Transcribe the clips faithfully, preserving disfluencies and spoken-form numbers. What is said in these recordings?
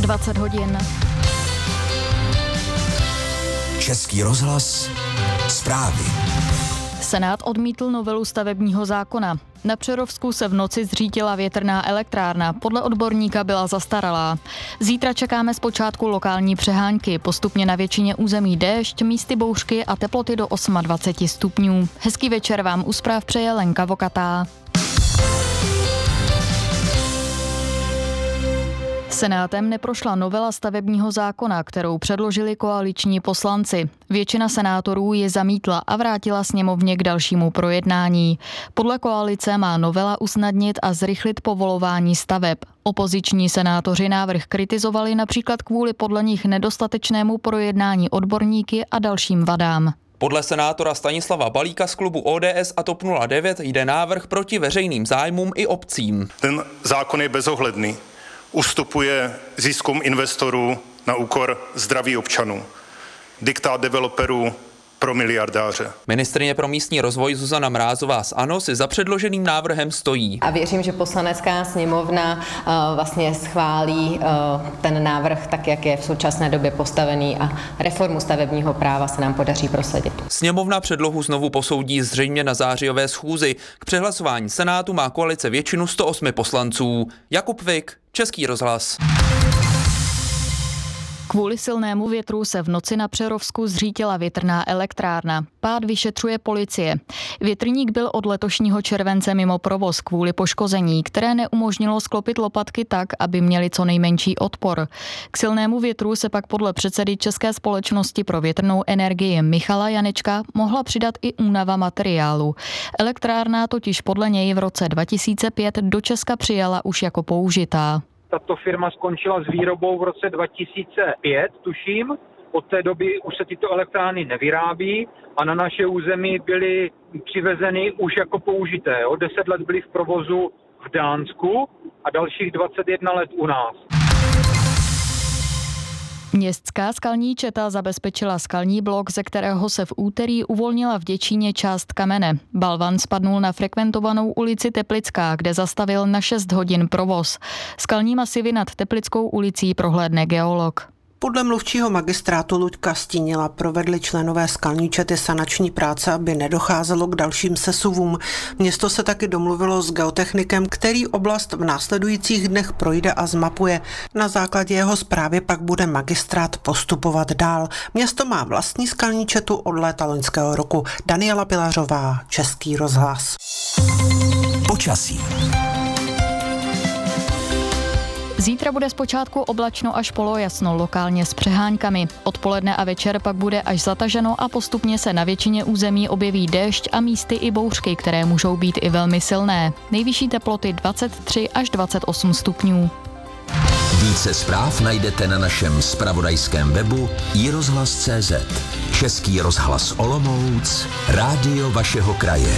dvacet hodin. Český rozhlas, zprávy. Senát odmítl novelu stavebního zákona. Na Přerovsku se v noci zřítila větrná elektrárna. Podle odborníka byla zastaralá. Zítra čekáme zpočátku lokální přehánky. Postupně na většině území déšť, místy bouřky a teploty do dvacet osm stupňů. Hezký večer vám u zpráv přeje Lenka Vokatá. Senátem neprošla novela stavebního zákona, kterou předložili koaliční poslanci. Většina senátorů ji zamítla a vrátila sněmovně k dalšímu projednání. Podle koalice má novela usnadnit a zrychlit povolování staveb. Opoziční senátoři návrh kritizovali například kvůli podle nich nedostatečnému projednání odborníky a dalším vadám. Podle senátora Stanislava Balíka z klubu O D S a TOP nula devět jde návrh proti veřejným zájmům i obcím. Ten zákon je bezohledný. Ustupuje ziskům investorů na úkor zdraví občanů. Diktát developerů pro miliardáře. Ministryně pro místní rozvoj Zuzana Mrázová z ANO si za předloženým návrhem stojí. A věřím, že poslanecká sněmovna uh, vlastně schválí uh, ten návrh tak, jak je v současné době postavený a reformu stavebního práva se nám podaří prosadit. Sněmovna předlohu znovu posoudí zřejmě na zářijové schůzi. K přehlasování Senátu má koalice většinu sto osm poslanců. Jakub Vik, Český rozhlas. Kvůli silnému větru se v noci na Přerovsku zřítila větrná elektrárna. Pád vyšetřuje policie. Větrník byl od letošního července mimo provoz kvůli poškození, které neumožnilo sklopit lopatky tak, aby měly co nejmenší odpor. K silnému větru se pak podle předsedy České společnosti pro větrnou energii Michala Janečka mohla přidat i únava materiálu. Elektrárna totiž podle něj v roce dva tisíce pět do Česka přijala už jako použitá. Tato firma skončila s výrobou v roce dva tisíce pět, tuším. Od té doby už se tyto elektrárny nevyrábí a na naše území byly přivezeny už jako použité. O deset let byly v provozu v Dánsku a dalších dvacet jedna let u nás. Městská skalní četa zabezpečila skalní blok, ze kterého se v úterý uvolnila v Děčíně část kamene. Balvan spadnul na frekventovanou ulici Teplická, kde zastavil na šest hodin provoz. Skalní masivy nad Teplickou ulicí prohlédne geolog. Podle mluvčího magistrátu Luďka Stínila provedli členové skalní čety sanační práce, aby nedocházelo k dalším sesuvům. Město se taky domluvilo s geotechnikem, který oblast v následujících dnech projde a zmapuje. Na základě jeho zprávy pak bude magistrát postupovat dál. Město má vlastní skalní četu od léta loňského roku. Daniela Pilařová, Český rozhlas. Počasí. Zítra bude zpočátku oblačno až polojasno, lokálně s přeháňkami. Odpoledne a večer pak bude až zataženo a postupně se na většině území objeví déšť a místy i bouřky, které můžou být i velmi silné. Nejvyšší teploty dvacet tři až dvacet osm stupňů. Více zpráv najdete na našem zpravodajském webu i rozhlas tečka cé zet. Český rozhlas Olomouc, rádio vašeho kraje.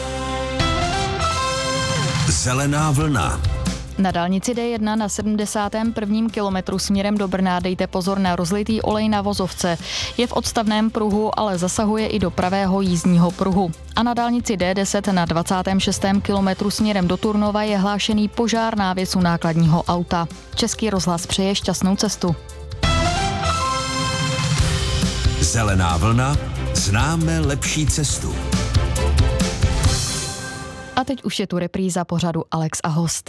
Zelená vlna. Na dálnici D jedna na sedmdesátém prvním kilometru směrem do Brna dejte pozor na rozlitý olej na vozovce. Je v odstavném pruhu, ale zasahuje i do pravého jízdního pruhu. A na dálnici D deset na dvacátém šestém kilometru směrem do Turnova je hlášený požár návěsu nákladního auta. Český rozhlas přeje šťastnou cestu. Zelená vlna, známe lepší cestu. A teď už je tu repríza pořadu Alex a host.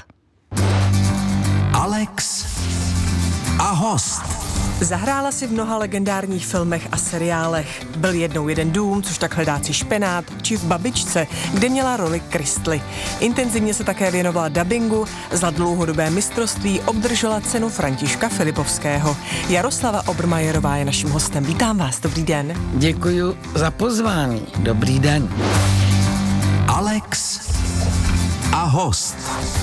Alex a host. Zahrála si v mnoha legendárních filmech a seriálech. Byl jednou jeden dům, což tak hledáci špenát, či v Babičce, kde měla roli Kristly. Intenzivně se také věnovala dabingu, za dlouhodobé mistrovství obdržela cenu Františka Filipovského. Jaroslava Obermajerová je naším hostem. Vítám vás, dobrý den. Děkuji za pozvání, dobrý den. Alex a host.